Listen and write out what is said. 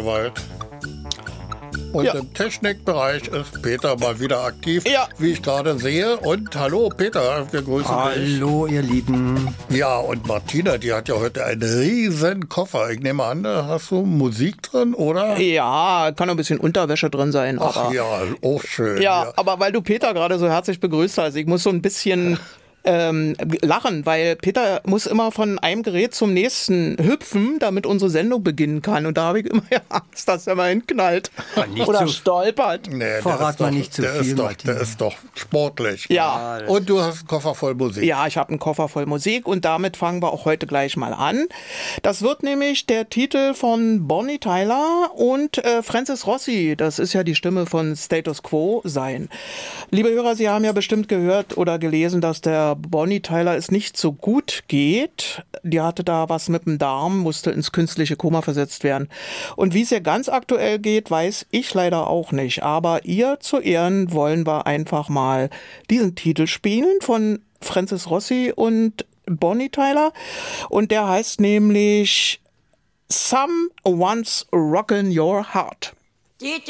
Grunewald. Und im Technikbereich ist Peter mal wieder aktiv, wie ich gerade sehe. Und hallo Peter, wir grüßen dich. Hallo ihr Lieben. Ja, und Martina, die hat ja heute einen riesen Koffer. Ich nehme an, da hast du Musik drin, oder? Ja, kann auch ein bisschen Unterwäsche drin sein. Ach aber, ja, auch schön. ja, aber weil du Peter gerade so herzlich begrüßt hast, ich muss so ein bisschen lachen, weil Peter muss immer von einem Gerät zum nächsten hüpfen, damit unsere Sendung beginnen kann. Und da habe ich immer Angst, dass er mal hinknallt oder stolpert. Nee, Verrat mal nicht zu viel, Martina. Der ist doch sportlich. Ja. Und du hast einen Koffer voll Musik. Ja, ich habe einen Koffer voll Musik und damit fangen wir auch heute gleich mal an. Das wird nämlich der Titel von Bonnie Tyler und Francis Rossi, das ist ja die Stimme von Status Quo, sein. Liebe Hörer, Sie haben ja bestimmt gehört oder gelesen, dass der Bonnie Tyler es nicht so gut geht. Die hatte da was mit dem Darm, musste ins künstliche Koma versetzt werden. Und wie es ihr ganz aktuell geht, weiß ich leider auch nicht. Aber ihr zu Ehren wollen wir einfach mal diesen Titel spielen von Francis Rossi und Bonnie Tyler. Und der heißt nämlich Someone's Rockin' Your Heart.